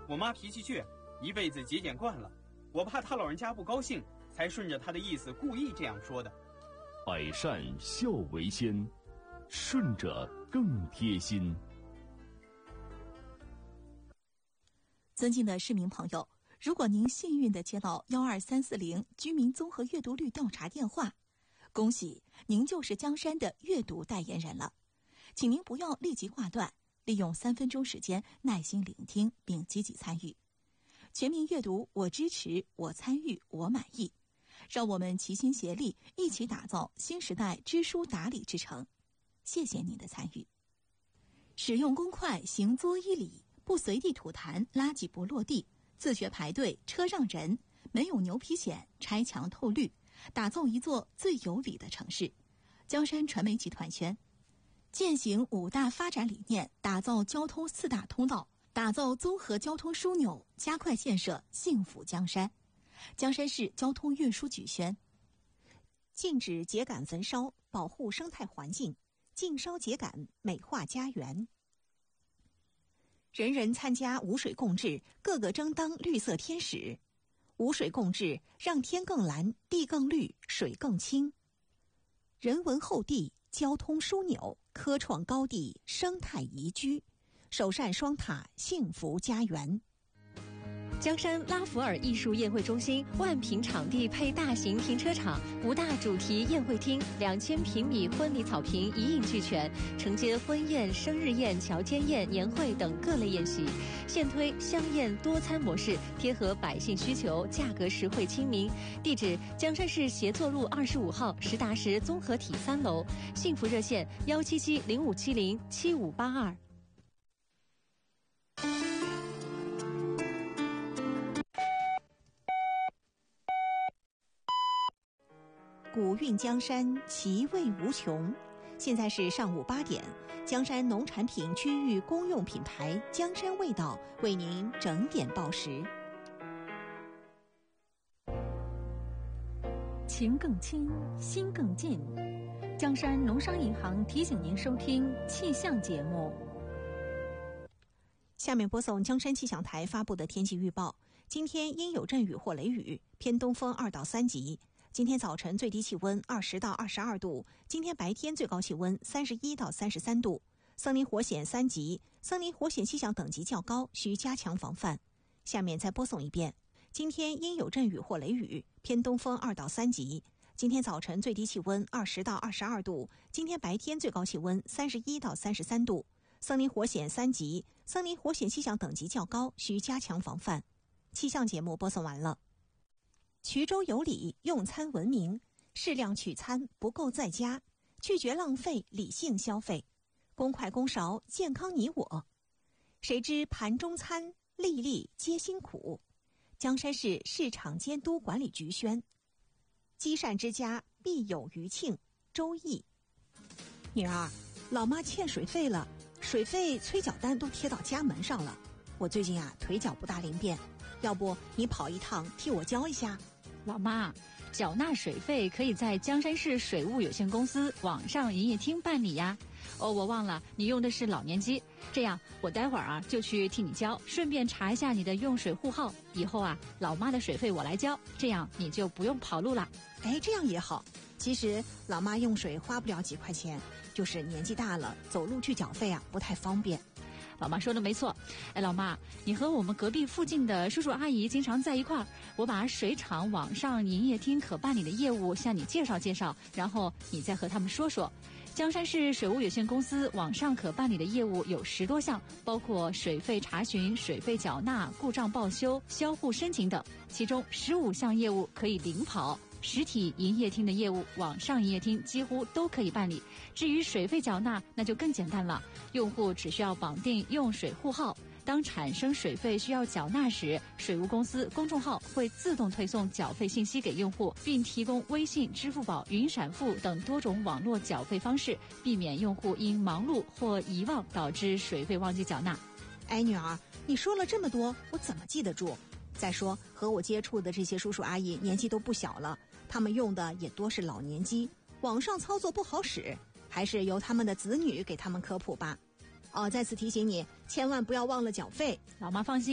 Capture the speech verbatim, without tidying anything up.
我妈脾气倔，一辈子节俭惯了，我怕她老人家不高兴，才顺着她的意思故意这样说的。 百善孝为先，顺着更贴心。 尊敬的市民朋友，如果您幸运地接到幺二三四零居民综合阅读率调查电话，恭喜您就是江山的阅读代言人了。请您不要立即挂断，利用三分钟时间耐心聆听并积极参与。全民阅读，我支持，我参与，我满意。让我们齐心协力，一起打造新时代知书达理之城。谢谢您的参与。使用公筷，行作一礼，不随地吐痰，垃圾不落地，自觉排队，车让人，没有牛皮癣，拆墙透绿，打造一座最有礼的城市。江山传媒集团宣践行五大发展理念，打造交通四大通道，打造综合交通枢纽，加快建设幸福江山。江山市交通运输局宣禁止秸秆焚烧，保护生态环境，禁烧秸秆，美化家园。人人参加无水共治，个个争当绿色天使。无水共治，让天更蓝，地更绿，水更清。人文厚地，交通枢纽，科创高地，生态宜居，首善双塔，幸福家园。 江山拉弗尔艺术宴会中心万平场地配大型停车场，五大主题宴会厅，两千平米婚礼草坪一应俱全，承接婚宴、生日宴、乔间宴、年会等各类宴席。现推香宴多餐模式，贴合百姓需求，价格实惠亲民。地址：江山市协作路二十五号实达实综合体三楼。幸福热线：幺七七零五七零七五八二。 古韵江山，其味无穷。现在是上午八点，江山农产品区域公用品牌江山味道为您整点报时。 情更亲，心更近。江山农商银行提醒您收听气象节目。 下面播送江山气象台发布的天气预报。今天阴有阵雨或雷雨，偏东风二到三级。今天早晨最低气温二十到二十二度，今天白天最高气温三十一到三十三度。森林火险三级，森林火险气象等级较高，需加强防范。下面再播送一遍。今天阴有阵雨或雷雨，偏东风二到三级。今天早晨最低气温二十到二十二度，今天白天最高气温三十一到三十三度。森林火险三级，森林火险气象等级较高，需加强防范。气象节目播送完了。衢州有礼，用餐文明，适量取餐，不够在家，拒绝浪费，理性消费，公筷公勺，健康你我。谁知盘中餐，粒粒皆辛苦。江山市市场监督管理局宣积善之家必有余庆。周易。女儿，老妈欠水费了，水费催缴单都贴到家门上了。我最近啊腿脚不大灵便，要不你跑一趟替我交一下？ 老妈，缴纳水费可以在江山市水务有限公司网上营业厅办理呀。哦，我忘了，你用的是老年机。这样，我待会儿啊就去替你交，顺便查一下你的用水户号。以后啊，老妈的水费我来交，这样你就不用跑路了。 哎，这样也好。其实老妈用水花不了几块钱，就是年纪大了，走路去缴费啊不太方便。 老妈说的没错。哎，老妈，你和我们隔壁附近的叔叔阿姨经常在一块儿，我把水厂网上营业厅可办理的业务向你介绍介绍，然后你再和他们说说。江山市水务有限公司网上可办理的业务有十多项，包括水费查询、水费缴纳、故障报修、销户申请等，其中十五项业务可以零跑。实体营业厅的业务，网上营业厅几乎都可以办理。至于水费缴纳，那就更简单了，用户只需要绑定用水户号，当产生水费需要缴纳时，水务公司公众号会自动推送缴费信息给用户，并提供微信、支付宝、云闪付等多种网络缴费方式，避免用户因忙碌或遗忘导致水费忘记缴纳。 哎，女儿，你说了这么多，我怎么记得住？再说和我接触的这些叔叔阿姨年纪都不小了，他们用的也多是老年机，网上操作不好使，还是由他们的子女给他们科普吧。哦，再次提醒你，千万不要忘了缴费。 老妈放心。